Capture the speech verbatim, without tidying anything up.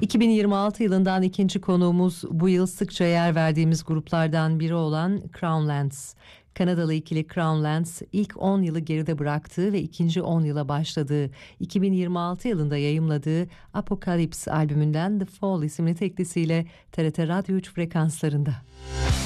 iki bin yirmi altı yılından ikinci konuğumuz bu yıl sıkça yer verdiğimiz gruplardan biri olan Crownlands. Kanadalı ikili Crownlands ilk on yılı geride bıraktığı ve ikinci on yıla başladığı iki bin yirmi altı yılında yayımladığı Apocalypse albümünden The Fall isimli teklisiyle T R T Radyo üç frekanslarında.